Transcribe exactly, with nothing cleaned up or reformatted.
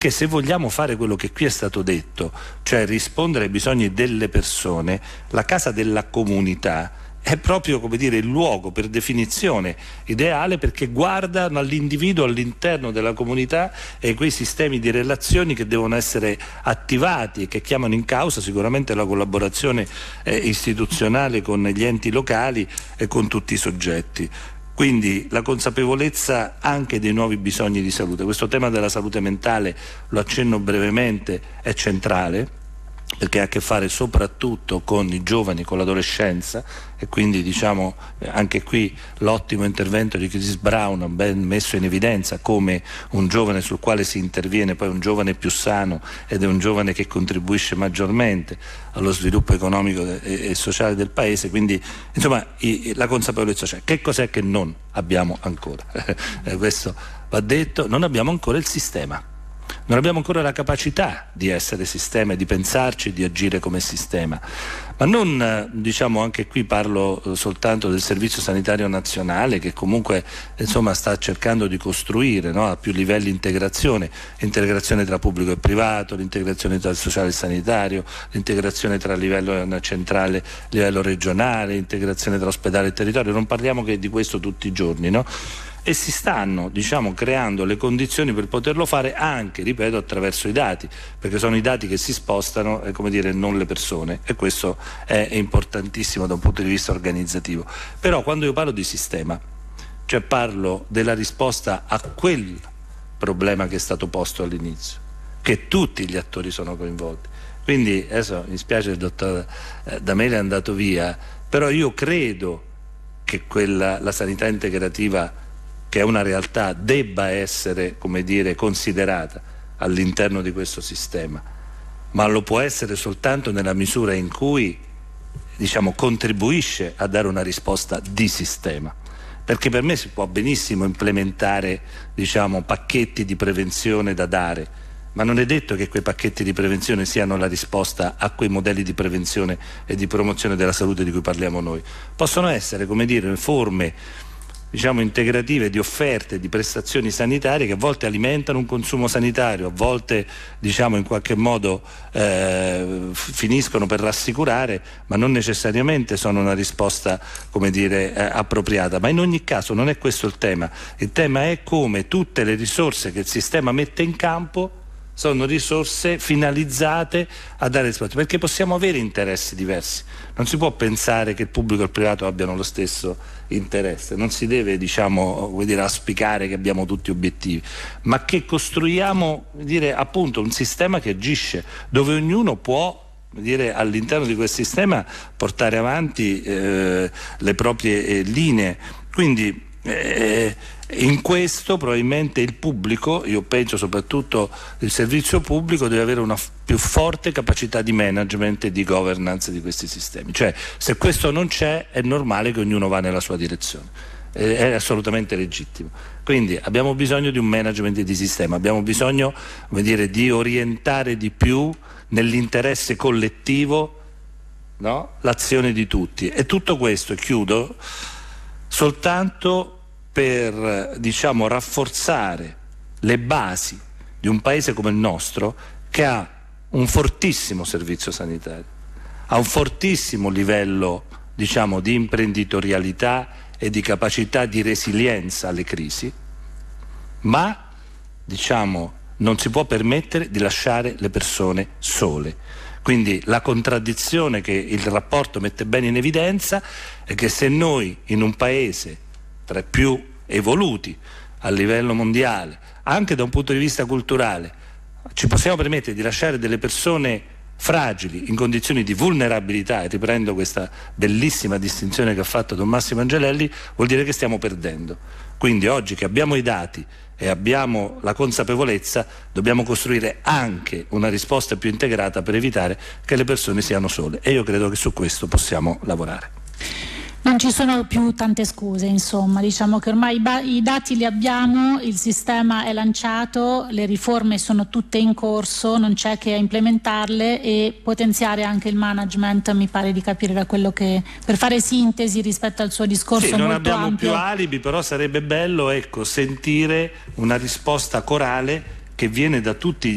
che se vogliamo fare quello che qui è stato detto, cioè rispondere ai bisogni delle persone, la casa della comunità è proprio, come dire, il luogo per definizione ideale, perché guarda all'individuo all'interno della comunità e quei sistemi di relazioni che devono essere attivati e che chiamano in causa sicuramente la collaborazione eh, istituzionale con gli enti locali e con tutti i soggetti. Quindi la consapevolezza anche dei nuovi bisogni di salute. Questo tema della salute mentale, lo accenno brevemente, è centrale, perché ha a che fare soprattutto con i giovani, con l'adolescenza, e quindi diciamo anche qui l'ottimo intervento di Chris Brown ha ben messo in evidenza come un giovane sul quale si interviene poi è un giovane più sano ed è un giovane che contribuisce maggiormente allo sviluppo economico e sociale del paese. Quindi insomma la consapevolezza c'è. Che cos'è che non abbiamo ancora? Questo va detto, non abbiamo ancora il sistema. Non abbiamo ancora la capacità di essere sistema e di pensarci, di agire come sistema. Ma non, diciamo, anche qui parlo soltanto del Servizio Sanitario Nazionale, che comunque insomma sta cercando di costruire, no, a più livelli integrazione, integrazione tra pubblico e privato, l'integrazione tra il sociale e il sanitario, l'integrazione tra livello centrale e livello regionale, l'integrazione tra ospedale e territorio. Non parliamo che di questo tutti i giorni, no? E si stanno, diciamo, creando le condizioni per poterlo fare anche, ripeto, attraverso i dati, perché sono i dati che si spostano, eh, come dire, non le persone, e questo è, è importantissimo da un punto di vista organizzativo. Però quando io parlo di sistema, cioè parlo della risposta a quel problema che è stato posto all'inizio, che tutti gli attori sono coinvolti. Quindi adesso mi spiace, il dottor eh, D'Amelio è andato via, però io credo che quella, la sanità integrativa, che è una realtà, debba essere, come dire, considerata all'interno di questo sistema, ma lo può essere soltanto nella misura in cui, diciamo, contribuisce a dare una risposta di sistema. Perché per me si può benissimo implementare, diciamo, pacchetti di prevenzione da dare, ma non è detto che quei pacchetti di prevenzione siano la risposta a quei modelli di prevenzione e di promozione della salute di cui parliamo noi. Possono essere, come dire, forme, diciamo, integrative di offerte, di prestazioni sanitarie che a volte alimentano un consumo sanitario, a volte, diciamo, in qualche modo eh, finiscono per rassicurare, ma non necessariamente sono una risposta, come dire, eh, appropriata. Ma in ogni caso non è questo il tema. Il tema è come tutte le risorse che il sistema mette in campo sono risorse finalizzate a dare risposte, perché possiamo avere interessi diversi. Non si può pensare che il pubblico e il privato abbiano lo stesso interesse, non si deve, diciamo, vuol dire, auspicare che abbiamo tutti obiettivi, ma che costruiamo, vuol dire, appunto un sistema che agisce, dove ognuno può, vuol dire, all'interno di quel sistema portare avanti eh, le proprie eh, linee. Quindi eh, in questo probabilmente il pubblico, io penso soprattutto il servizio pubblico, deve avere una f- più forte capacità di management e di governance di questi sistemi. Cioè, se questo non c'è, è normale che ognuno va nella sua direzione, è, è assolutamente legittimo. Quindi abbiamo bisogno di un management di sistema, abbiamo bisogno, come dire, di orientare di più nell'interesse collettivo, no? L'azione di tutti. E tutto questo, chiudo, soltanto per, diciamo, rafforzare le basi di un paese come il nostro, che ha un fortissimo servizio sanitario, ha un fortissimo livello, diciamo, di imprenditorialità e di capacità di resilienza alle crisi, ma, diciamo, non si può permettere di lasciare le persone sole. Quindi la contraddizione che il rapporto mette bene in evidenza è che se noi in un paese tra i più evoluti a livello mondiale, anche da un punto di vista culturale, ci possiamo permettere di lasciare delle persone fragili in condizioni di vulnerabilità, e riprendo questa bellissima distinzione che ha fatto Don Massimo Angelelli, vuol dire che stiamo perdendo. Quindi oggi che abbiamo i dati e abbiamo la consapevolezza, dobbiamo costruire anche una risposta più integrata per evitare che le persone siano sole, e io credo che su questo possiamo lavorare. Non ci sono più tante scuse, insomma, diciamo che ormai i, ba- i dati li abbiamo, il sistema è lanciato, le riforme sono tutte in corso, non c'è che implementarle e potenziare anche il management, mi pare di capire da quello che, per fare sintesi rispetto al suo discorso sì, molto non abbiamo ampio. più alibi, però sarebbe bello, ecco, sentire una risposta corale che viene da tutti gli